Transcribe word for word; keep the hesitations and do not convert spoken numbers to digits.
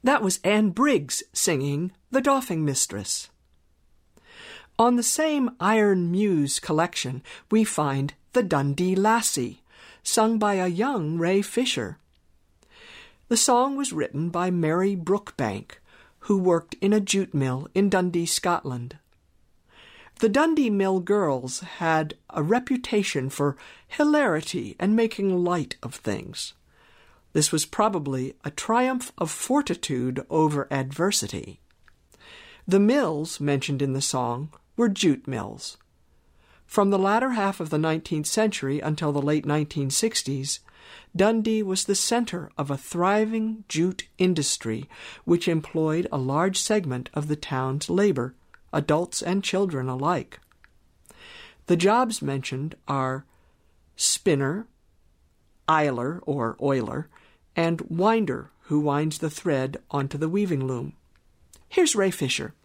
That was Anne Briggs singing The Doffing Mistress. On the same Iron Muse collection, we find The Dundee Lassie, sung by a young Ray Fisher. The song was written by Mary Brookbank, who worked in a jute mill in Dundee, Scotland. The Dundee Mill girls had a reputation for hilarity and making light of things. This was probably a triumph of fortitude over adversity. The mills mentioned in the song were jute mills. From the latter half of the nineteenth century until the late nineteen sixties, Dundee was the center of a thriving jute industry which employed a large segment of the town's labor, adults and children alike. The jobs mentioned are spinner, eiler or oiler, and winder, who winds the thread onto the weaving loom. Here's Ray Fisher.